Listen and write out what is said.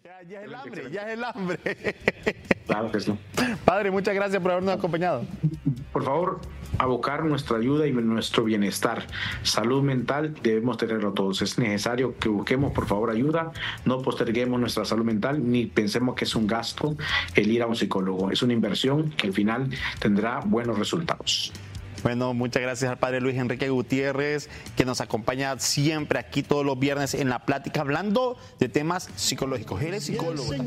Ya es el hambre, ya es el hambre. Claro que sí. Padre, muchas gracias por habernos acompañado. Por favor, abocar nuestra ayuda y nuestro bienestar. Salud mental debemos tenerlo todos. Es necesario que busquemos, por favor, ayuda. No posterguemos nuestra salud mental ni pensemos que es un gasto el ir a un psicólogo. Es una inversión que al final tendrá buenos resultados. Bueno, muchas gracias al padre Luis Enrique Gutiérrez, que nos acompaña siempre aquí todos los viernes en La Plática, hablando de temas psicológicos. Él es psicólogo también.